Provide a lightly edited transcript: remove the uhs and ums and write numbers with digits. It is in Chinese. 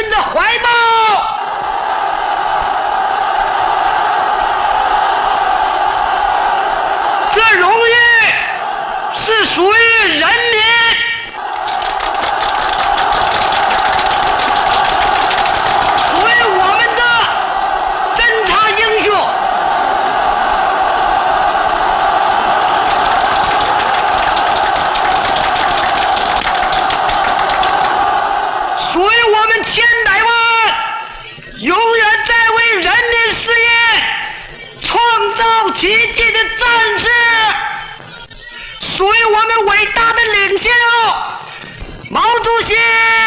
人的怀抱。这荣誉是属于人民。奇迹的战士，属于我们伟大的领袖毛主席。